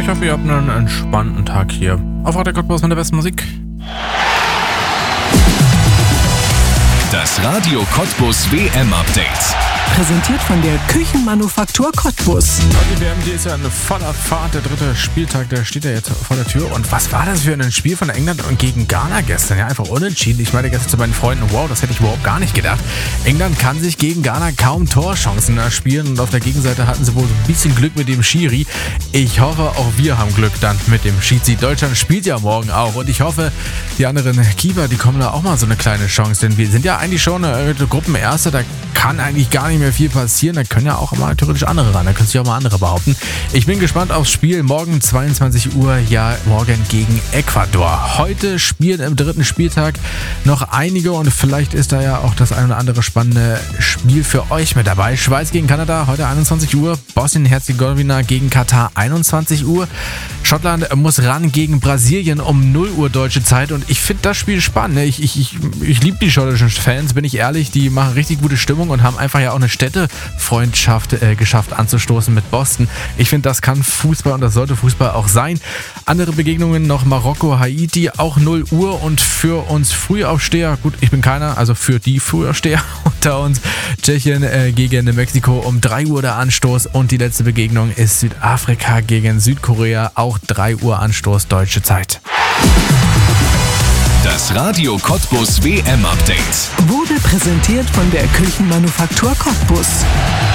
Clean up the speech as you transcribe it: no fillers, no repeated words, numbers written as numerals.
Ich hoffe, ihr habt einen entspannten Tag hier auf Radio Cottbus mit der besten Musik. Das Radio Cottbus WM-Update. Präsentiert von der Küchenmanufaktur Cottbus. Die WM, die ist ja eine voller Fahrt. Der dritte Spieltag, der steht ja jetzt vor der Tür. Und was war das für ein Spiel von England und gegen Ghana gestern? Ja, einfach unentschieden. Ich meinte gestern zu meinen Freunden, wow, das hätte ich überhaupt gar nicht gedacht. England kann sich gegen Ghana kaum Torchancen erspielen. Und auf der Gegenseite hatten sie wohl so ein bisschen Glück mit dem Schiri. Ich hoffe, auch wir haben Glück dann mit dem Schiri. Deutschland spielt ja morgen auch. Und ich hoffe, die anderen Keeper, die kommen da auch mal so eine kleine Chance. Denn wir sind ja eigentlich schon Gruppenerste. Da kann eigentlich gar nicht mehr viel passieren. Da können ja auch mal theoretisch andere ran. Da können sich auch mal andere behaupten. Ich bin gespannt aufs Spiel. Morgen 22 Uhr, ja, morgen gegen Ecuador. Heute spielen im dritten Spieltag noch einige und vielleicht ist da ja auch das ein oder andere spannende Spiel für euch mit dabei. Schweiz gegen Kanada, heute 21 Uhr. Bosnien-Herzegowina gegen Katar, 21 Uhr. Schottland muss ran gegen Brasilien um 0 Uhr deutsche Zeit und ich finde das Spiel spannend. Ich liebe die schottischen Fans, bin ich ehrlich. Die machen richtig gute Stimmung und haben einfach ja auch eine Städtefreundschaft geschafft anzustoßen mit Boston. Ich finde, das kann Fußball und das sollte Fußball auch sein. Andere Begegnungen noch Marokko, Haiti, auch 0 Uhr und für uns Frühaufsteher, gut, ich bin keiner, also für die Frühaufsteher unter uns, Tschechien gegen Mexiko um 3 Uhr der Anstoß und die letzte Begegnung ist Südafrika gegen Südkorea, auch 3 Uhr Anstoß deutsche Zeit. Das Radio Cottbus WM-Update Wurde präsentiert von der Küchenmanufaktur Cottbus.